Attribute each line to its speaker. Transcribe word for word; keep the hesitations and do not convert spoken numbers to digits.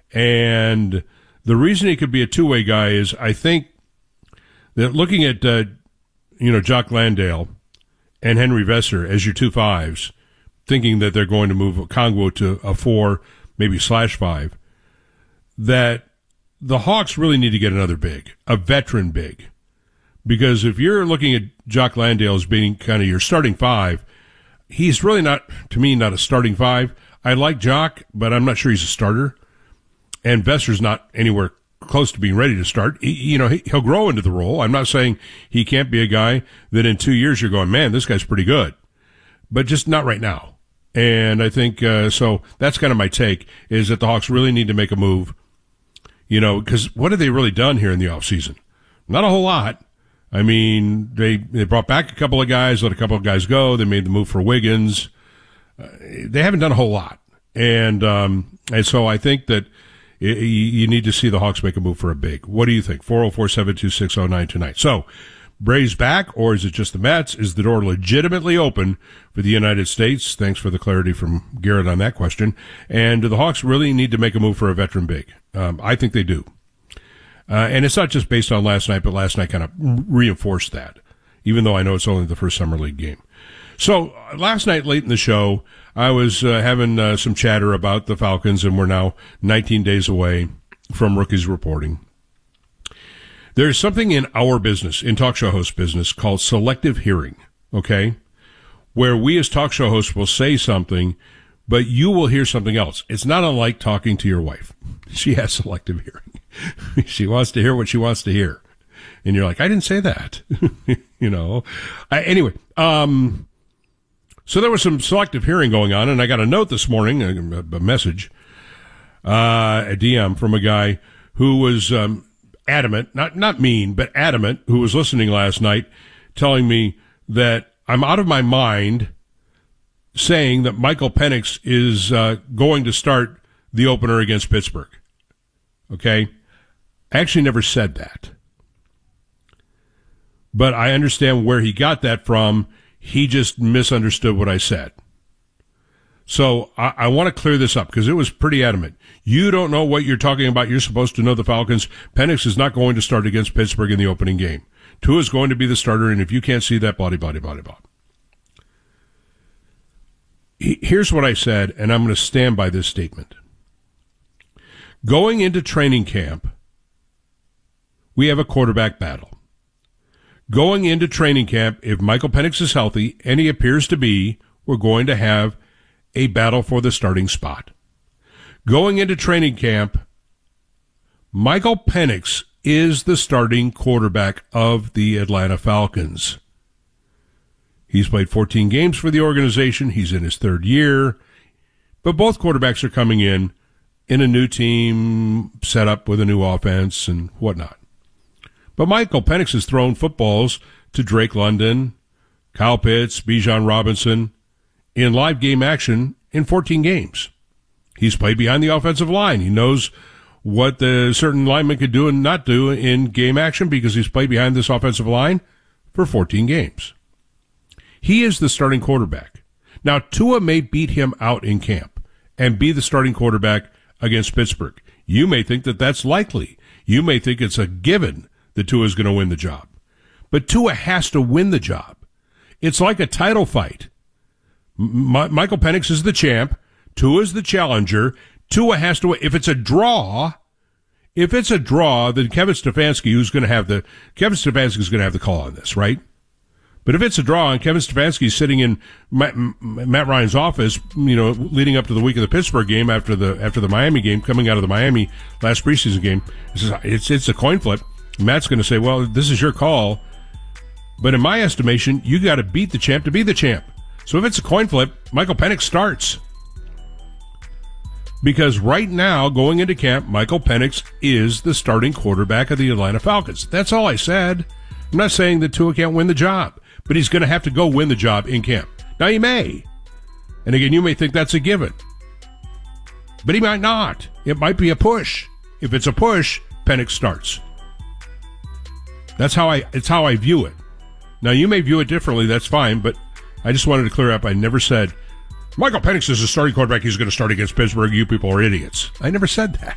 Speaker 1: And the reason he could be a two-way guy is I think that looking at, uh, you know, Jock Landale and Henry Vesser as your two fives, thinking that they're going to move Kongwu to a four, maybe slash five, that the Hawks really need to get another big, a veteran big. Because if you're looking at Jock Landale as being kind of your starting five, he's really not, to me, not a starting five. I like Jock, but I'm not sure he's a starter. And Vesser's not anywhere close to being ready to start. He, you know, he, he'll grow into the role. I'm not saying he can't be a guy that in two years you're going, man, this guy's pretty good. But just not right now. And I think, uh, so that's kind of my take, is that the Hawks really need to make a move. You know, because what have they really done here in the offseason? Not a whole lot. I mean, they, they brought back a couple of guys, let a couple of guys go. They made the move for Wiggins. Uh, they haven't done a whole lot. And, um, and so I think that it, you need to see the Hawks make a move for a big. What do you think? four oh four, seven two six, oh nine two nine. So, Braves back, or is it just the Mets? Is the door legitimately open for the United States? Thanks for the clarity from Garrett on that question. And do the Hawks really need to make a move for a veteran big? Um, I think they do. Uh, and it's not just based on last night, but last night kind of reinforced that, even though I know it's only the first Summer League game. So uh, last night, late in the show, I was uh, having uh, some chatter about the Falcons, and we're now nineteen days away from rookies reporting. There's something in our business, in talk show host business, called selective hearing, okay, where we as talk show hosts will say something, but you will hear something else. It's not unlike talking to your wife. She has selective hearing. She wants to hear what she wants to hear. And you're like, I didn't say that. you know. I, anyway, um, so there was some selective hearing going on, and I got a note this morning, a, a message, uh, a D M from a guy who was um, adamant, not not mean, but adamant, who was listening last night, telling me that I'm out of my mind saying that Michael Penix is uh, going to start the opener against Pittsburgh. Okay? I actually never said that. But I understand where he got that from. He just misunderstood what I said. So I, I want to clear this up because it was pretty adamant. You don't know what you're talking about. You're supposed to know the Falcons. Penix is not going to start against Pittsburgh in the opening game. Tua is going to be the starter, and if you can't see that, blah, blah, blah, blah, blah. Here's what I said, and I'm going to stand by this statement. Going into training camp, we have a quarterback battle. Going into training camp, if Michael Penix is healthy, and he appears to be, we're going to have a battle for the starting spot. Going into training camp, Michael Penix is the starting quarterback of the Atlanta Falcons. He's played fourteen games for the organization. He's in his third year. But both quarterbacks are coming in in a new team, set up with a new offense and whatnot. But Michael Penix has thrown footballs to Drake London, Kyle Pitts, Bijan Robinson in live game action in fourteen games. He's played behind the offensive line. He knows what the certain lineman could do and not do in game action because he's played behind this offensive line for fourteen games. He is the starting quarterback. Now, Tua may beat him out in camp and be the starting quarterback against Pittsburgh. You may think that that's likely. You may think it's a given that Tua is going to win the job. But Tua has to win the job. It's like a title fight. M- Michael Penix is the champ. Tua is the challenger. Tua has to win. If it's a draw, if it's a draw, then Kevin Stefanski, who's going to have the, Kevin Stefanski is going to have the call on this, right? But if it's a draw and Kevin Stefanski's sitting in Matt, Matt Ryan's office, you know, leading up to the week of the Pittsburgh game after the after the Miami game, coming out of the Miami last preseason game, it's it's a coin flip. Matt's going to say, well, this is your call. But in my estimation, you got to beat the champ to be the champ. So if it's a coin flip, Michael Penix starts. Because right now, going into camp, Michael Penix is the starting quarterback of the Atlanta Falcons. That's all I said. I'm not saying that Tua can't win the job. But he's going to have to go win the job in camp. Now, he may. And again, you may think that's a given. But he might not. It might be a push. If it's a push, Penix starts. That's how I, it's how I view it. Now, you may view it differently. That's fine. But I just wanted to clear up. I never said, Michael Penix is a starting quarterback. He's going to start against Pittsburgh. You people are idiots. I never said that.